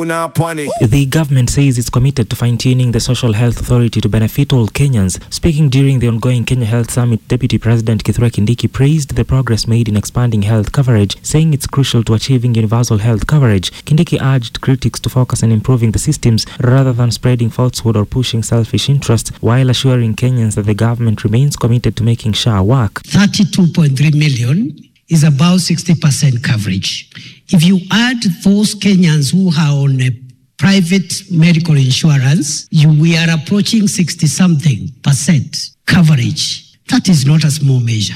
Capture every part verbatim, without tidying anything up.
The government says it's committed to fine-tuning the Social Health Authority to benefit all Kenyans. Speaking during the ongoing Kenya Health Summit, Deputy President Kithure Kindiki praised the progress made in expanding health coverage, saying it's crucial to achieving universal health coverage. Kindiki urged critics to focus on improving the systems rather than spreading falsehood or pushing selfish interests, while assuring Kenyans that the government remains committed to making SHA work. thirty-two point three million is about sixty percent coverage. If you add those Kenyans who are on a private medical insurance, you, we are approaching sixty something percent coverage. That is not a small measure.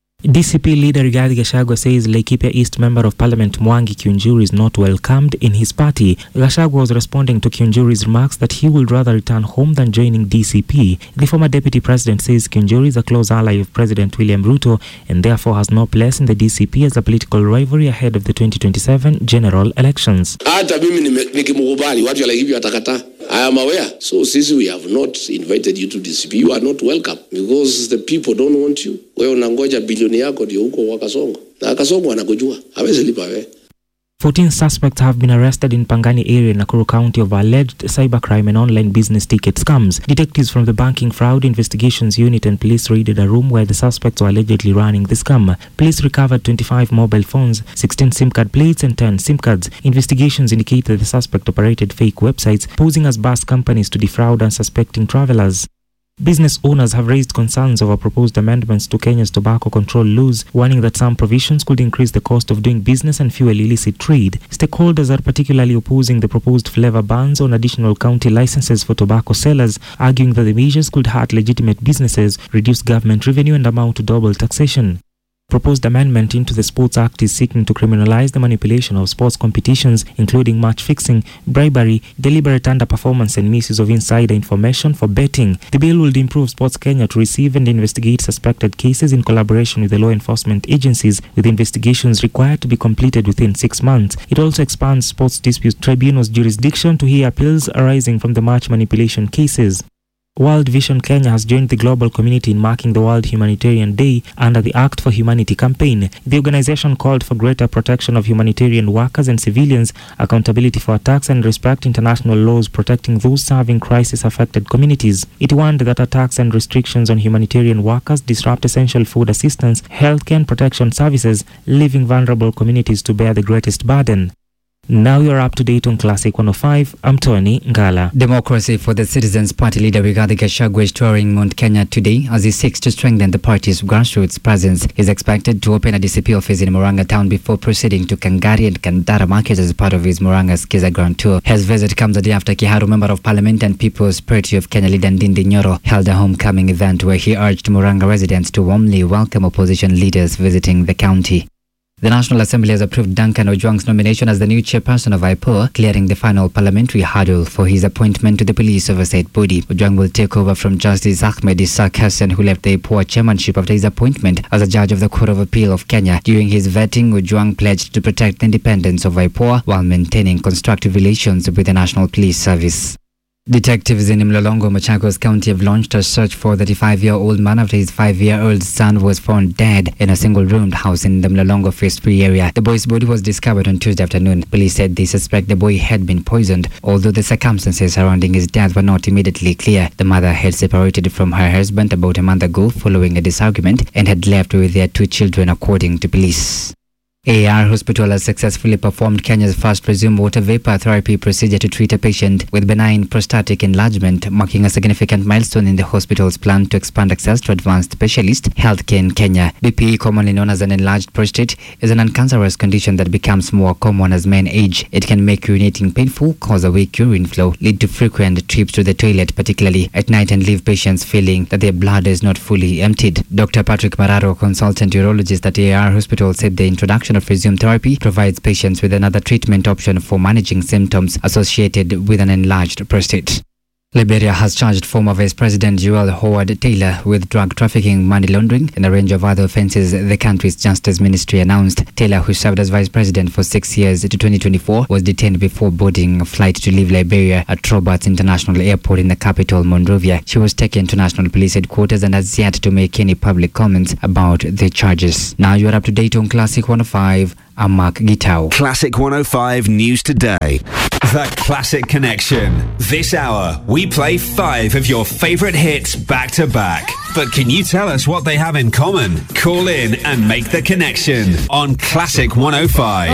D C P leader Rigathi Gachagua says Laikipia East Member of Parliament Mwangi Kiunjuri is not welcomed in his party. Gachagua was responding to Kiunjuri's remarks that he would rather return home than joining D C P. The former deputy president says Kiunjuri is a close ally of President William Ruto and therefore has no place in the D C P as a political rivalry ahead of the twenty twenty-seven general elections. Hata mimi nikimkubali watu wa Laikipia watakataa. I am aware. So since we have not invited you to D C P, you are not welcome because the people don't want you. Wewe unangoja bilioni yako ndio huko wa Kasongo. Na Kasongo anakujua. Hawezi lipa wewe. fourteen suspects have been arrested in Pangani area in Nakuru County of alleged cybercrime and online business ticket scams. Detectives from the Banking Fraud Investigations Unit and police raided a room where the suspects were allegedly running the scam. Police recovered twenty-five mobile phones, sixteen SIM card plates and ten SIM cards. Investigations indicate that the suspect operated fake websites posing as bus companies to defraud unsuspecting travelers. Business owners have raised concerns over proposed amendments to Kenya's tobacco control laws, warning that some provisions could increase the cost of doing business and fuel illicit trade. Stakeholders are particularly opposing the proposed flavor bans on additional county licenses for tobacco sellers, arguing that the measures could hurt legitimate businesses, reduce government revenue and amount to double taxation. Proposed amendment into the Sports Act is seeking to criminalize the manipulation of sports competitions, including match fixing, bribery, deliberate underperformance and misuse of insider information for betting. The bill will improve Sports Kenya to receive and investigate suspected cases in collaboration with the law enforcement agencies, with investigations required to be completed within six months. It also expands Sports Dispute Tribunal's jurisdiction to hear appeals arising from the match manipulation cases. World Vision Kenya has joined the global community in marking the World Humanitarian Day under the Act for Humanity campaign. The organization called for greater protection of humanitarian workers and civilians, accountability for attacks and respect international laws protecting those serving crisis-affected communities. It warned that attacks and restrictions on humanitarian workers disrupt essential food assistance, healthcare and protection services, leaving vulnerable communities to bear the greatest burden. Now you're up to date on Classic one oh five. I'm Tony Ngala. Democracy for the Citizens Party leader Rigathi Gachagua is touring Mount Kenya today as he seeks to strengthen the party's grassroots presence. He is expected to open a D C P office in Murang'a town before proceeding to Kangari and Kandara markets as part of his Murang'a Skiza Grand Tour. His visit comes a day after Kiharu Member of Parliament and People's Party of Kenya leader Ndindi Nyoro held a homecoming event where he urged Murang'a residents to warmly welcome opposition leaders visiting the county. The National Assembly has approved Duncan Ojwang's nomination as the new chairperson of I P O A, clearing the final parliamentary hurdle for his appointment to the police oversight body. Ojwang will take over from Justice Ahmed Isaac Hassan, who left the I P O A chairmanship after his appointment as a judge of the Court of Appeal of Kenya. During his vetting, Ojwang pledged to protect the independence of I P O A while maintaining constructive relations with the National Police Service. Detectives in Mlolongo, Machakos County have launched a search for the thirty-five-year-old man after his five-year-old son was found dead in a single-roomed house in the Mlolongo Phase three area. The boy's body was discovered on Tuesday afternoon. Police said they suspect the boy had been poisoned, although the circumstances surrounding his death were not immediately clear. The mother had separated from her husband about a month ago following a disagreement and had left with their two children, according to police. A R Hospital has successfully performed Kenya's first presumed water vapor therapy procedure to treat a patient with benign prostatic enlargement, marking a significant milestone in the hospital's plan to expand access to advanced specialist healthcare in Kenya. B P E, commonly known as an enlarged prostate, is an uncancerous condition that becomes more common as men age. It can make urinating painful, cause a weak urine flow, lead to frequent trips to the toilet, particularly at night, and leave patients feeling that their bladder is not fully emptied. Doctor Patrick Mararo, consultant urologist at A R Hospital, said the introduction of resume therapy provides patients with another treatment option for managing symptoms associated with an enlarged prostate. Liberia has charged former Vice President Joel Howard Taylor with drug trafficking, money laundering, and a range of other offences, the country's Justice Ministry announced. Taylor, who served as Vice President for six years to twenty twenty-four, was detained before boarding a flight to leave Liberia at Roberts International Airport in the capital, Monrovia. She was taken to National Police Headquarters and has yet to make any public comments about the charges. Now you are up to date on Classic one oh five. I'm Mark Gitau. Classic one oh five News Today. The Classic Connection. This hour, we play five of your favourite hits back to back. But can you tell us what they have in common? Call in and make the connection on Classic one oh five.